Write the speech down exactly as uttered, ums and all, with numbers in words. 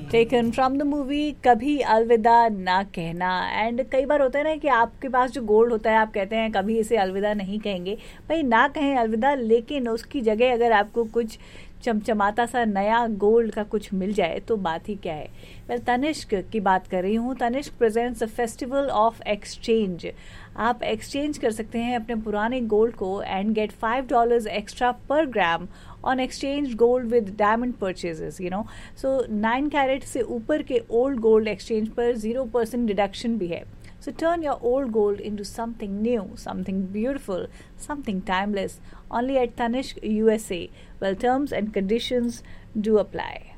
Taken from the movie कभी अलविदा ना कहना। एंड कई बार होता है ना कि आपके पास जो गोल्ड होता है आप कहते हैं कभी इसे अलविदा नहीं कहेंगे, भाई ना कहें अलविदा, लेकिन उसकी जगह अगर आपको कुछ चमचमाता सा नया गोल्ड का कुछ मिल जाए तो बात ही क्या है। वेल तनिष्क की बात कर रही हूँ। Tanishq presents a festival of exchange. आप एक्सचेंज कर सकते हैं अपने पुराने गोल्ड को and get five dollars extra पर ग्राम on exchange gold with diamond purchases, you know. So nine carat से ऊपर के ओल्ड गोल्ड एक्सचेंज पर जीरो परसेंट डिडक्शन भी है। So turn your old gold into something new, something beautiful, something timeless. Only at Tanishq U S A. Well, terms and conditions do apply.